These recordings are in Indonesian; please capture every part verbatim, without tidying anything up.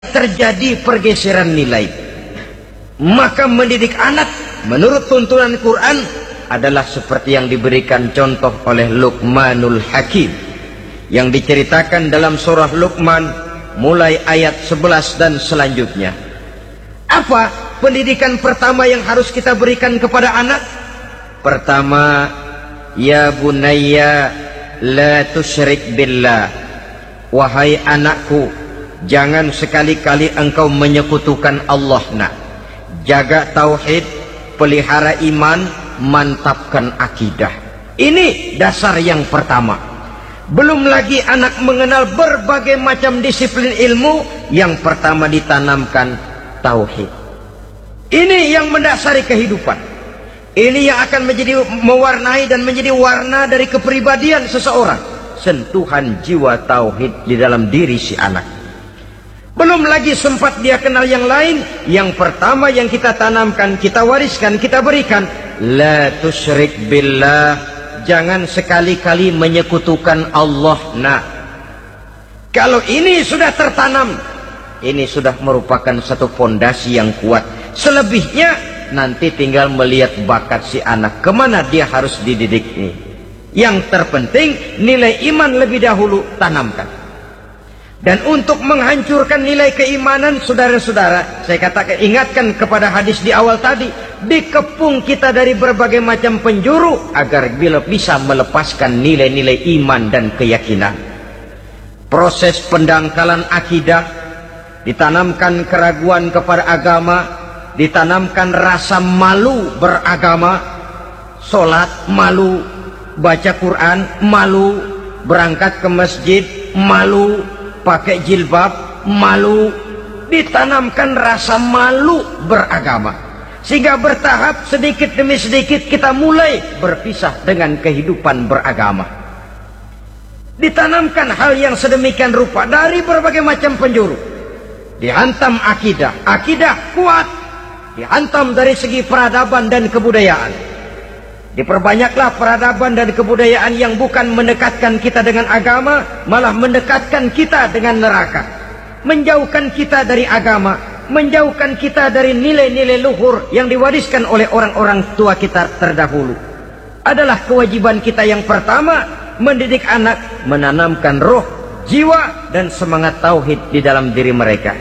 terjadi pergeseran nilai. Maka mendidik anak menurut tuntunan Quran adalah seperti yang diberikan contoh oleh Luqmanul Hakim yang diceritakan dalam surah Luqman mulai ayat sebelas dan selanjutnya. Apa pendidikan pertama yang harus kita berikan kepada anak? Pertama, ya bunayya la tusyrik billah. Wahai anakku, jangan sekali-kali engkau menyekutukan Allah. Nak, jaga tauhid, pelihara iman, mantapkan akidah. Ini dasar yang pertama. Belum lagi anak mengenal berbagai macam disiplin ilmu, yang pertama ditanamkan tauhid. Ini yang mendasari kehidupan. Ini yang akan menjadi mewarnai dan menjadi warna dari kepribadian seseorang. Sentuhan jiwa tauhid di dalam diri si anak. Belum lagi sempat dia kenal yang lain. Yang pertama yang kita tanamkan, kita wariskan, kita berikan, la tusyrik billah. Jangan sekali-kali menyekutukan Allah. Nah, kalau ini sudah tertanam, ini sudah merupakan satu fondasi yang kuat. Selebihnya nanti tinggal melihat bakat si anak, kemana dia harus dididik ini. Yang terpenting nilai iman lebih dahulu tanamkan. Dan untuk menghancurkan nilai keimanan, saudara-saudara, saya katakan, ingatkan kepada hadis di awal tadi, dikepung kita dari berbagai macam penjuru agar bila bisa melepaskan nilai-nilai iman dan keyakinan. Proses pendangkalan akidah, ditanamkan keraguan kepada agama, ditanamkan rasa malu beragama, sholat malu, baca Quran malu, berangkat ke masjid malu, pakai jilbab malu. Ditanamkan rasa malu beragama, sehingga bertahap sedikit demi sedikit kita mulai berpisah dengan kehidupan beragama. Ditanamkan hal yang sedemikian rupa dari berbagai macam penjuru. Dihantam akidah, akidah kuat. Dihantam dari segi peradaban dan kebudayaan. Diperbanyaklah peradaban dan kebudayaan yang bukan mendekatkan kita dengan agama, malah mendekatkan kita dengan neraka. Menjauhkan kita dari agama, menjauhkan kita dari nilai-nilai luhur yang diwariskan oleh orang-orang tua kita terdahulu. Adalah kewajiban kita yang pertama, mendidik anak, menanamkan roh, jiwa, dan semangat tauhid di dalam diri mereka.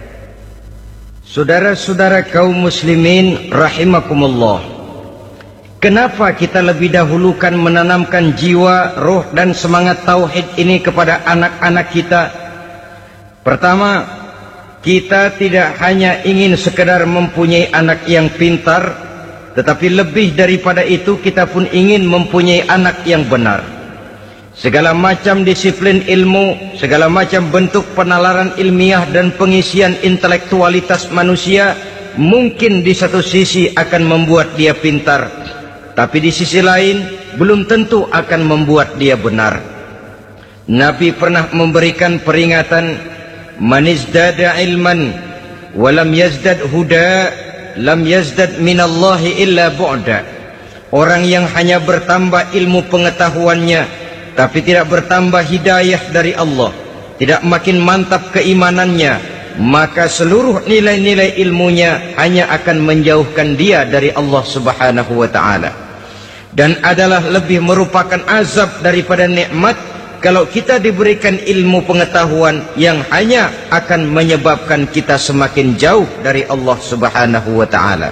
Saudara-saudara kaum muslimin rahimakumullah, kenapa kita lebih dahulukan menanamkan jiwa, roh, dan semangat tauhid ini kepada anak-anak kita? Pertama, kita tidak hanya ingin sekedar mempunyai anak yang pintar, tetapi lebih daripada itu kita pun ingin mempunyai anak yang benar. Segala macam disiplin ilmu, segala macam bentuk penalaran ilmiah dan pengisian intelektualitas manusia mungkin di satu sisi akan membuat dia pintar, tapi di sisi lain belum tentu akan membuat dia benar. Nabi pernah memberikan peringatan, man izdada ilman walam yazdad huda lam yazdad minallahi illa bu'da. Orang yang hanya bertambah ilmu pengetahuannya tapi tidak bertambah hidayah dari Allah, tidak makin mantap keimanannya, maka seluruh nilai-nilai ilmunya hanya akan menjauhkan dia dari Allah subhanahu wa ta'ala. Dan adalah lebih merupakan azab daripada nikmat kalau kita diberikan ilmu pengetahuan yang hanya akan menyebabkan kita semakin jauh dari Allah subhanahu wa ta'ala.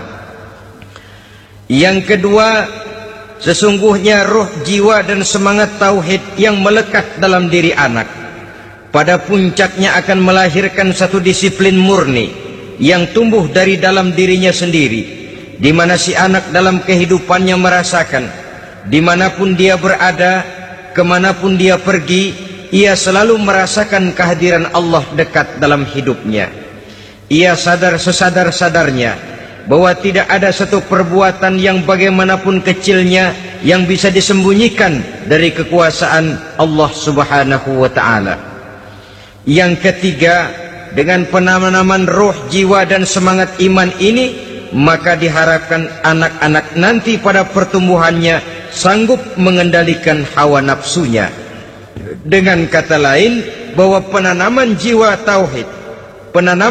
Yang kedua, sesungguhnya roh, jiwa, dan semangat tauhid yang melekat dalam diri anak pada puncaknya akan melahirkan satu disiplin murni yang tumbuh dari dalam dirinya sendiri, di mana si anak dalam kehidupannya merasakan dimanapun dia berada, kemanapun dia pergi, ia selalu merasakan kehadiran Allah dekat dalam hidupnya. Ia sadar sesadar-sadarnya bahwa tidak ada satu perbuatan yang bagaimanapun kecilnya yang bisa disembunyikan dari kekuasaan Allah subhanahu wa ta'ala. Yang ketiga, dengan penanaman roh, jiwa, dan semangat iman ini, maka diharapkan anak-anak nanti pada pertumbuhannya sanggup mengendalikan hawa nafsunya. Dengan kata lain, bahwa penanaman jiwa tauhid, penanam